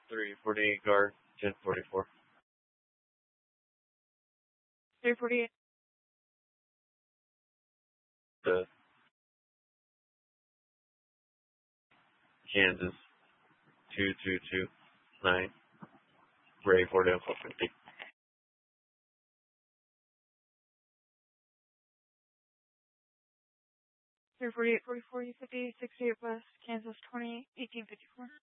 348 guard, 1044. 348. The Kansas 2229. Ray 450. 348, 44, 50, 68 West, Kansas 20, 1854.